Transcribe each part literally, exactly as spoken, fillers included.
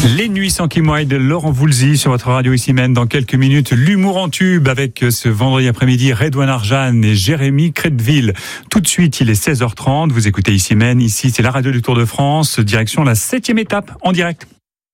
Les Nuits sans Kimoy de Laurent Voulzy sur votre radio ici même. Dans quelques minutes, l'humour en tube avec ce vendredi après-midi Redouane Arjan et Jérémy Crédville. Tout de suite, il est seize heures trente. Vous écoutez ici même. Ici, c'est la radio du Tour de France. Direction la septième étape en direct.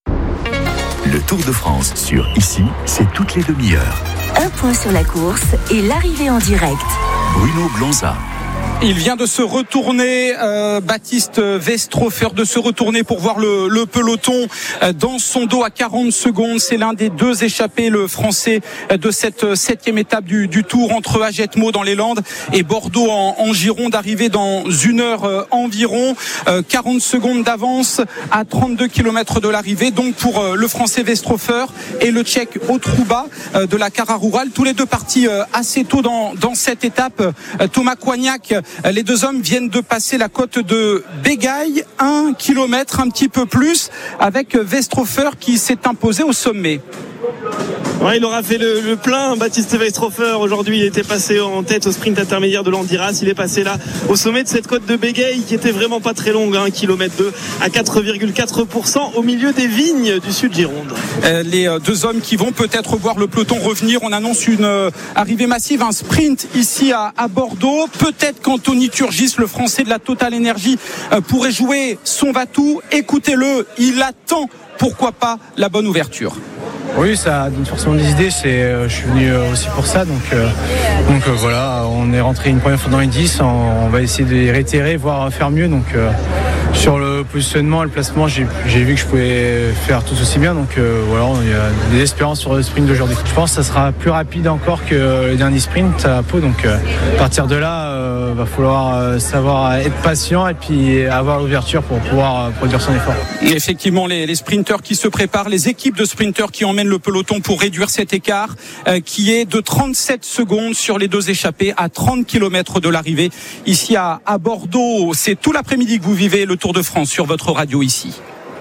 Le Tour de France sur Ici, c'est toutes les demi-heures. Un point sur la course et l'arrivée en direct. Bruno Blanza. Il vient de se retourner, euh, Baptiste Westrhofer, de se retourner pour voir le, le peloton euh, dans son dos à quarante secondes. C'est l'un des deux échappés, le français, euh, de cette septième étape du, du Tour entre Agetmo dans les Landes et Bordeaux en, en Gironde, arrivé dans une heure euh, environ. Euh, quarante secondes d'avance à trente-deux kilomètres de l'arrivée. Donc pour euh, le français Westrhofer et le tchèque Otruba euh, de la Cara Rural, tous les deux partis euh, assez tôt dans, dans cette étape. Euh, Thomas Coignac, les deux hommes viennent de passer la côte de Bégaï, un kilomètre, un petit peu plus, avec Westrhofer qui s'est imposé au sommet. Ouais, il aura fait le, le plein. Baptiste Westrhofer aujourd'hui, il était passé en tête au sprint intermédiaire de l'Andiras. Il est passé là au sommet de cette côte de Bégaï qui était vraiment pas très longue, un kilomètre deux à quatre virgule quatre pour cent au milieu des vignes du sud Gironde. Euh, les deux hommes qui vont peut-être voir le peloton revenir. On annonce une euh, arrivée massive, un sprint ici à, à Bordeaux. Peut-être qu'Anthony Turgis, le français de la Total Energy, euh, pourrait jouer son va-tout. Écoutez-le, il attend, pourquoi pas, la bonne ouverture. Oui, ça donne forcément des idées. C'est, euh, je suis venu euh, aussi pour ça. Donc, euh, donc euh, voilà, on est rentré une première fois dans les dix. On, on va essayer de les réitérer, voire faire mieux. Donc euh, sur le positionnement et le placement, j'ai, j'ai vu que je pouvais faire tout aussi bien. Donc euh, voilà, il y a des espérances sur le sprint d'aujourd'hui. Je pense que ça sera plus rapide encore que le dernier sprint à Pau. Donc euh, à partir de là, il euh, va falloir euh, savoir être patient et puis avoir l'ouverture pour pouvoir euh, produire son effort. Et effectivement, les, les sprinteurs qui se préparent, les équipes de sprinteurs qui emmènent le peloton pour réduire cet écart euh, qui est de trente-sept secondes sur les deux échappés à trente kilomètres de l'arrivée ici à, à Bordeaux. C'est tout l'après-midi que vous vivez le Tour de France sur votre radio ici.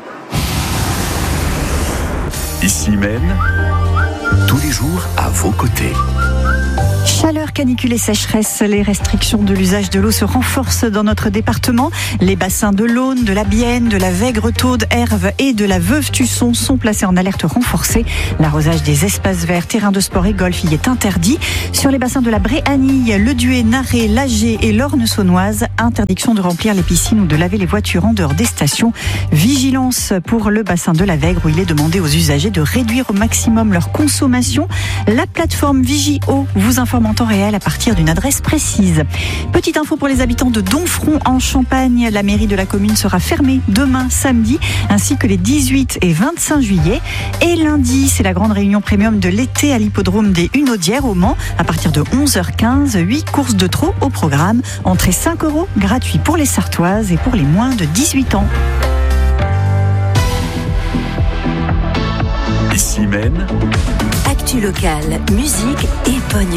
Ici même, tous les jours à vos côtés. Chaleur, canicule et sécheresse, les restrictions de l'usage de l'eau se renforcent dans notre département. Les bassins de l'Aune, de la Bienne, de la Vègre-Taude, Herve et de la Veuve-Tusson sont placés en alerte renforcée. L'arrosage des espaces verts, terrains de sport et golf y est interdit. Sur les bassins de la Bréhanille, le Duet, Narré, l'Agé et l'Orne-Saunoise, interdiction de remplir les piscines ou de laver les voitures en dehors des stations. Vigilance pour le bassin de la Vègre où il est demandé aux usagers de réduire au maximum leur consommation. La plateforme Vigio vous informe en temps réel à partir d'une adresse précise. Petite info pour les habitants de Domfront en Champagne. La mairie de la commune sera fermée demain samedi ainsi que les dix-huit et vingt-cinq juillet. Et lundi, c'est la grande réunion premium de l'été à l'hippodrome des Hunaudières au Mans. À partir de onze heures quinze, huit courses de trot au programme. Entrée cinq euros, gratuit pour les Sartoises et pour les moins de dix-huit ans. Ici même, Actu locale, musique et pognon.